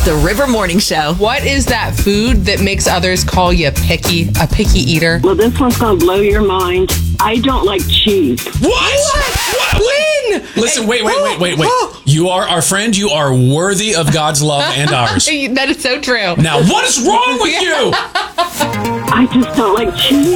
The River Morning Show. What is that food that makes others call you a picky eater? Well, this one's going to blow your mind. I don't like cheese. What? When? Listen, wait. You are our friend. You are worthy of God's love and ours. That is so true. Now, what is wrong with you? I just don't like cheese.